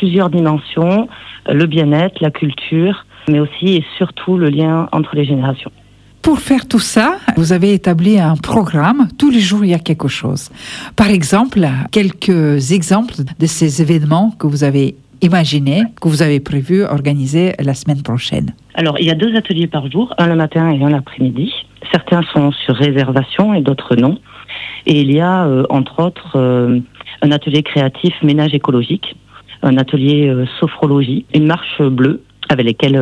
plusieurs dimensions, le bien-être, la culture, mais aussi et surtout le lien entre les générations. Pour faire tout ça, vous avez établi un programme. Tous les jours, il y a quelque chose. Par exemple, quelques exemples de ces événements que vous avez imaginés, que vous avez prévu organiser la semaine prochaine. Alors, il y a 2 ateliers par jour, un le matin et un l'après-midi. Certains sont sur réservation et d'autres non. Et il y a, entre autres, un atelier créatif ménage écologique, un atelier sophrologie, une marche bleue, avec lesquels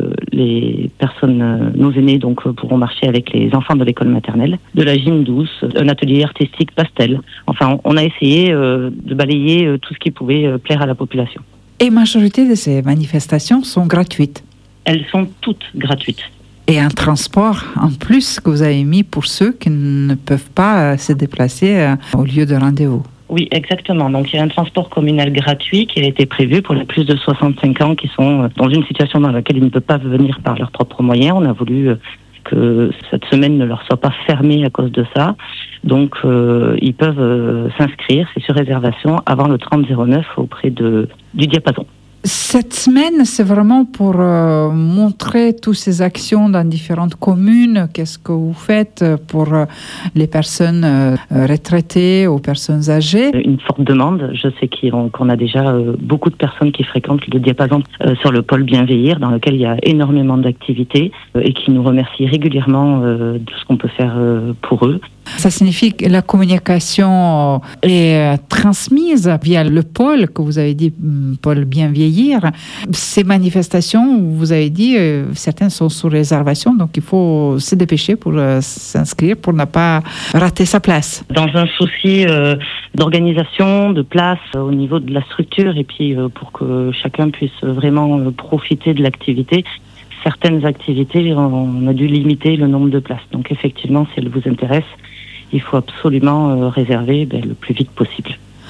les personnes, nos aînés, pourront marcher avec les enfants de l'école maternelle, de la gym douce, un atelier artistique pastel. Enfin, on a essayé de balayer tout ce qui pouvait plaire à la population. Et la majorité de ces manifestations sont gratuites. Elles sont toutes gratuites. Et un transport en plus que vous avez mis pour ceux qui ne peuvent pas se déplacer au lieu de rendez-vous. Oui, exactement. Donc, il y a un transport communal gratuit qui a été prévu pour les plus de 65 ans qui sont dans une situation dans laquelle ils ne peuvent pas venir par leurs propres moyens. On a voulu que cette semaine ne leur soit pas fermée à cause de ça. Donc, ils peuvent s'inscrire, c'est sur réservation, avant le 30-09 auprès du diapason. Cette semaine, c'est vraiment pour montrer toutes ces actions dans différentes communes. Qu'est-ce que vous faites pour les personnes retraitées ou personnes âgées? Une forte demande. Je sais qu'on a déjà beaucoup de personnes qui fréquentent le diapason sur le pôle Bienveillir, dans lequel il y a énormément d'activités et qui nous remercient régulièrement de ce qu'on peut faire pour eux. Ça signifie que la communication est transmise via le pôle, que vous avez dit, pôle Bienveillir. Ces manifestations, vous avez dit, certaines sont sous réservation, donc il faut se dépêcher pour s'inscrire, pour ne pas rater sa place. Dans un souci d'organisation, de place au niveau de la structure, et puis pour que chacun puisse vraiment profiter de l'activité, certaines activités, on a dû limiter le nombre de places. Donc effectivement, si elles vous intéressent, il faut absolument réserver le plus vite possible.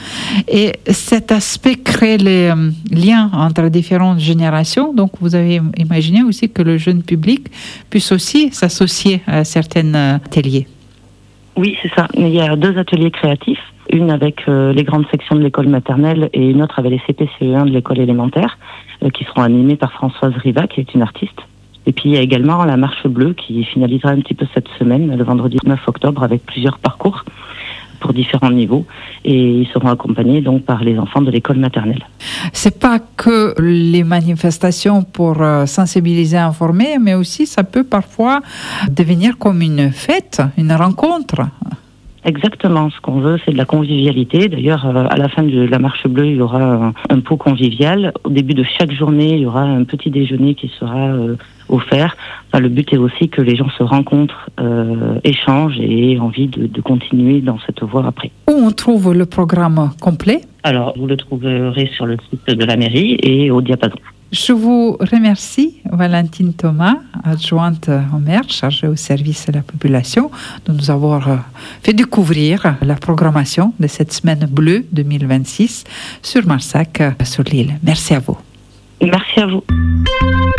Et cet aspect crée les liens entre différentes générations. Donc, vous avez imaginé aussi que le jeune public puisse aussi s'associer à certains ateliers. Oui, c'est ça. Il y a 2 ateliers créatifs. Une avec les grandes sections de l'école maternelle et une autre avec les CP-CE1 de l'école élémentaire, qui seront animées par Françoise Riva, qui est une artiste. Et puis il y a également la marche bleue qui finalisera un petit peu cette semaine, le vendredi 9 octobre, avec plusieurs parcours pour différents niveaux. Et ils seront accompagnés donc par les enfants de l'école maternelle. C'est pas que les manifestations pour sensibiliser, informer, mais aussi ça peut parfois devenir comme une fête, une rencontre. Exactement, ce qu'on veut, c'est de la convivialité. D'ailleurs, à la fin de la marche bleue, il y aura un pot convivial. Au début de chaque journée, il y aura un petit déjeuner qui sera offert. Enfin, le but est aussi que les gens se rencontrent, échangent et aient envie de continuer dans cette voie après. Où on trouve le programme complet? Alors, vous le trouverez sur le site de la mairie et au diapason. Je vous remercie, Valentine Thomas, adjointe au maire, chargée au service de la population, de nous avoir fait découvrir la programmation de cette semaine bleue 2026 sur Marsac, sur l'île. Merci à vous. Merci à vous.